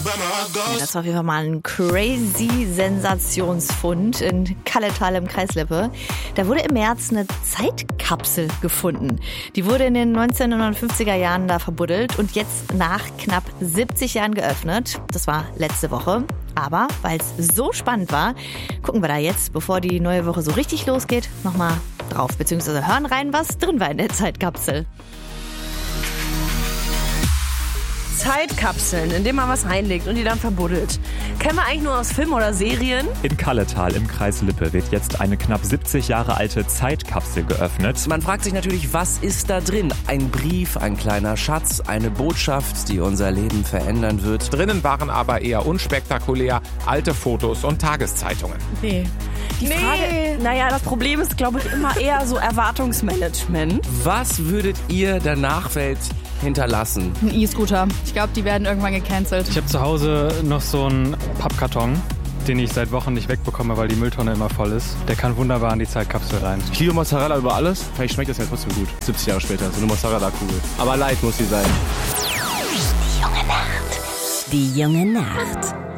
Ja, das war auf jeden Fall mal ein crazy Sensationsfund in Kalletal im Kreis Lippe. Da wurde im März eine Zeitkapsel gefunden. Die wurde in den 1950er Jahren da verbuddelt und jetzt nach knapp 70 Jahren geöffnet. Das war letzte Woche. Aber weil es so spannend war, gucken wir da jetzt, bevor die neue Woche so richtig losgeht, nochmal drauf. Beziehungsweise hören rein, was drin war in der Zeitkapsel. Zeitkapseln, in denen man was reinlegt und die dann verbuddelt. Kennen wir eigentlich nur aus Filmen oder Serien? In Kalletal im Kreis Lippe wird jetzt eine knapp 70 Jahre alte Zeitkapsel geöffnet. Man fragt sich natürlich, was ist da drin? Ein Brief, ein kleiner Schatz, eine Botschaft, die unser Leben verändern wird. Drinnen waren aber eher unspektakulär alte Fotos und Tageszeitungen. Die Frage, das Problem ist, glaube ich, immer eher so Erwartungsmanagement. Was würdet ihr der Nachwelt hinterlassen? Ein E-Scooter. Ich glaube, die werden irgendwann gecancelt. Ich habe zu Hause noch so einen Pappkarton, den ich seit Wochen nicht wegbekomme, weil die Mülltonne immer voll ist. Der kann wunderbar in die Zeitkapsel rein. Ich liebe Mozzarella über alles. Vielleicht schmeckt das ja trotzdem gut. 70 Jahre später, so eine Mozzarella-Kugel. Aber light muss sie sein. Die junge Nacht. Die junge Nacht.